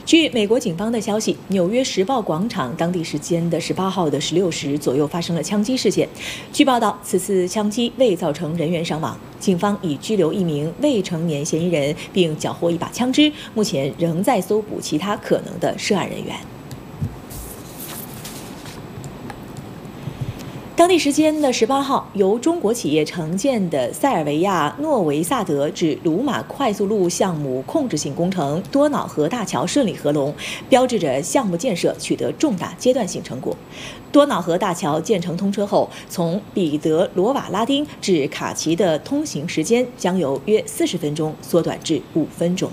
据美国警方的消息，纽约时报广场当地时间的18号的16时左右发生了枪击事件。据报道，此次枪击未造成人员伤亡。警方已拘留1名未成年嫌疑人，并缴获1把枪支，目前仍在搜捕其他可能的涉案人员。当地时间的18号，由中国企业承建的塞尔维亚诺维萨德至鲁马快速路项目控制性工程多瑙河大桥顺利合龙，标志着项目建设取得重大阶段性成果。多瑙河大桥建成通车后，从彼得罗瓦拉丁至卡奇的通行时间将由约40分钟缩短至5分钟。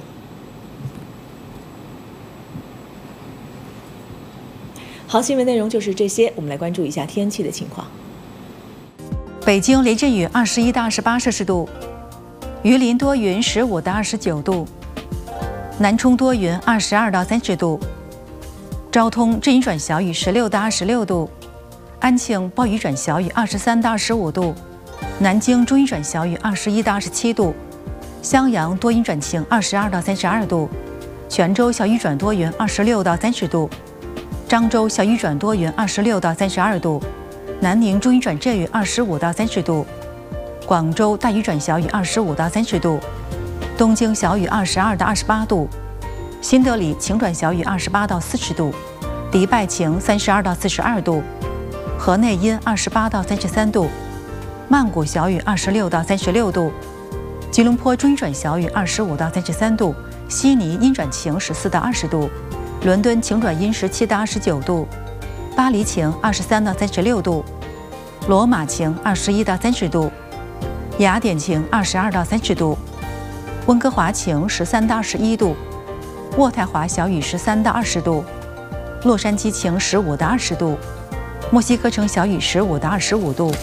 好，新闻内容就是这些，我们来关注一下天气的情况。 北京雷阵雨21到28摄氏度，榆林多云15到29度，南充多云22到30度，昭通阵雨转小雨16到26度，安庆暴雨转小雨23到25度，南京中雨转小雨21到27度，襄阳多云转晴22到32度，泉州小雨转多云26到30度。漳州小雨转多云26到32度，南宁中雨转阵雨25到30度，广州大雨转小雨25到30度，东京小雨22到28度，新德里晴转小雨28到40度，迪拜晴32到42度，河内阴28到33度，曼谷小雨26到36度，吉隆坡中雨转小雨25到33度，悉尼阴转晴14到20度。伦敦晴转阴17到29度，巴黎晴23到36度，罗马晴21到30度，雅典晴22到30度，温哥华晴13到21度，渥太华小雨13到20度，洛杉矶晴15到20度，墨西哥城小雨15到25度。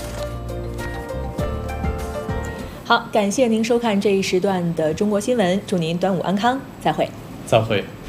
好，感谢您收看这一时段的中国新闻，祝您端午安康，再会。 再会。